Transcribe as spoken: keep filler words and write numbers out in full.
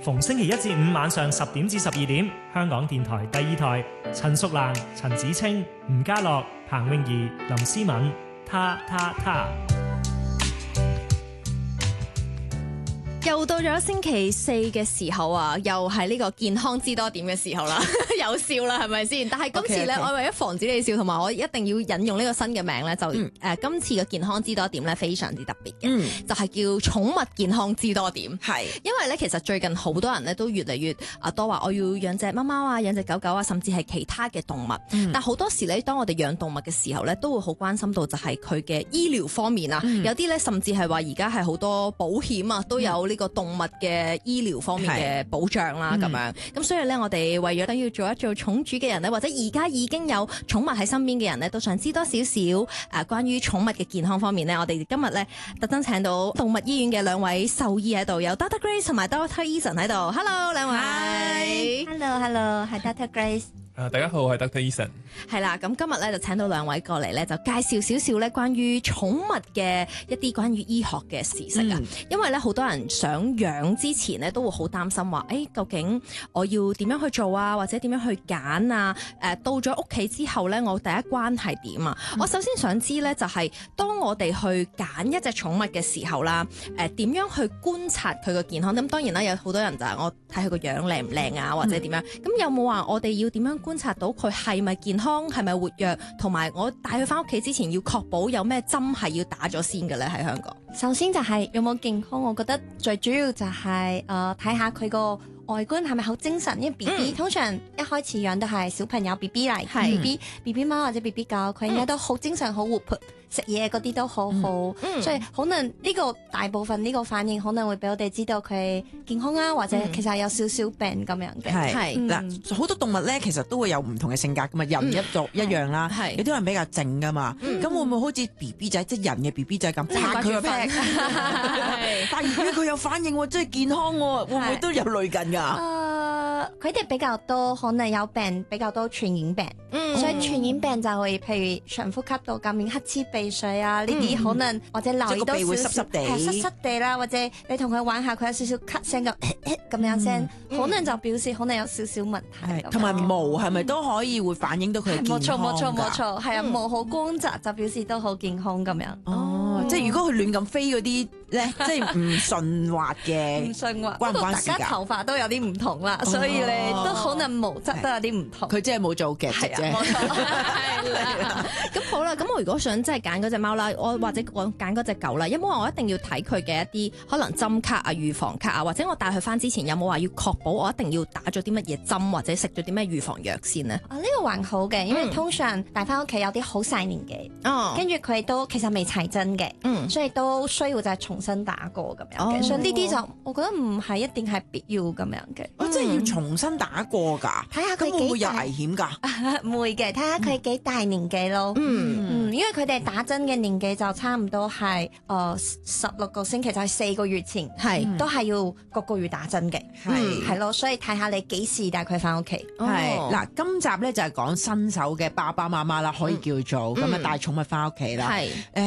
逢星期一至五晚上十點至十二點，香港電台第二台，陳淑蘭、陳子清、吳家樂、彭詠儀、林思敏，他他他。 又到咗星期四嘅時候啊，又係呢個健康知多點嘅時候啦，有笑啦，係咪先？但係今次咧， okay, okay. 我為咗防止你笑，同埋我一定要引用呢個新嘅名咧，就誒、嗯呃、今次嘅健康知多點咧，非常之特別嘅，嗯、就係叫寵物健康知多點。係是，因為咧其實最近好多人咧都越嚟越啊多話，我要養隻貓貓啊，養隻狗狗啊，甚至係其他嘅動物。嗯、但好多時咧，當我哋養動物嘅時候咧，都會好關心到就係佢嘅醫療方面啊。嗯、有啲咧甚至係話而家係好多保險啊，都有呢個動物嘅醫療方面嘅保障啦，咁、嗯、樣咁所以咧，我哋為咗等要做一做寵主嘅人咧，或者而家已經有寵物喺身邊嘅人咧，都想知多少少誒關於寵物嘅健康方面咧，我哋今日咧特登請到動物醫院嘅兩位獸醫喺度，有 Doctor Grace 同埋 Doctor Eason 喺度。Hello， 兩位。 Hello，Hello， 係 Doctor Grace。 啊，大家好，我係 Doctor Eason。 係啦，咁今日咧就請到兩位過嚟咧，就介紹少少咧關於寵物嘅一啲關於醫學嘅事實啊。嗯、因為咧好多人想養之前咧都會好擔心話，誒、欸、究竟我要點樣去做啊，或者點樣去揀啊？誒、呃、到咗屋企之後咧，我第一關係點啊？嗯、我首先想知咧就係、是、當我哋去揀一隻寵物嘅時候啦，誒、呃、點樣去觀察佢個健康？咁當然啦，有好多人就係我睇佢個樣靚唔靚啊，或者點樣？咁、嗯、有冇話我哋要點樣觀察到佢係咪健康，係咪活躍，同埋我帶佢翻屋企之前要確保有咩針係要打咗先嘅咧？喺香港， 首先就係有冇健康，我覺得最主要就係誒睇下佢個外觀係咪好精神，因為 B B、嗯、通常一開始養都係小朋友 B B 嚟，B B B B 貓或者 B B 狗，佢應該都好精神、好活潑，食嘢嗰啲都好好，嗯、所以可能呢個大部分呢個反應可能會俾我哋知道佢健康啊，或者其實有少少病咁樣嘅。 係嗱，好多動物咧其實都會有唔同嘅性格噶嘛，人一族一樣啦，嗯、有啲人比較靜噶嘛，咁、嗯、會唔會好似 B B 仔即係人嘅 B B 仔咁拍佢個 pat？但係如果佢有反應喎，即係健康喎，會唔會都有類近㗎？ 誒，佢哋比較多可能有病，比較多傳染病，嗯、所以傳染病就會譬如上呼吸道感染、乞嗤鼻水啊呢啲，嗯、可能或者留意多少少係濕濕地啦，或者你同佢玩下，佢有少少咳聲咁咁樣聲，嗯、可能就表示可能有少少問題。同埋毛係咪都可以會反映到佢健康？冇錯冇錯冇錯，係啊，毛好光澤就表示都好健康咁樣。哦， 即係如果佢亂咁飛嗰啲咧，即係唔順滑嘅，唔順滑， 關唔關事㗎？ 大家頭髮都有啲唔同啦，所以咧都可能毛質都有啲唔同。 佢即係冇做嘅啫。 係啦。咁好啦，咁我如果想真係揀嗰隻貓啦，我或者我揀嗰隻狗啦，有冇話我一定要睇佢嘅一啲可能針卡啊、預防卡啊，或者我帶佢翻之前有冇話要確保我一定要打咗啲乜嘢針或者食咗啲咩預防藥先呢？ 啊，呢個還好嘅，因為通常帶翻屋企有啲好細年紀，哦，跟住佢都其實未齊針嘅，嗯，所以都需要就係重新打過咁樣嘅，所以呢啲就我覺得唔係一定係必要咁樣嘅。 哦，即係要重新打過㗎？睇下佢會唔會有危險㗎？ 唔會嘅，睇下佢幾大年紀咯。嗯，因為佢哋打針嘅年紀就差唔多係誒十六個星期，就係四個月前，係都係要個個月打針嘅，係係咯，所以睇下你幾時帶佢翻屋企。 係嗱，今集咧就係講新手嘅爸爸媽媽啦，可以叫做咁啊帶寵物翻屋企啦。係誒。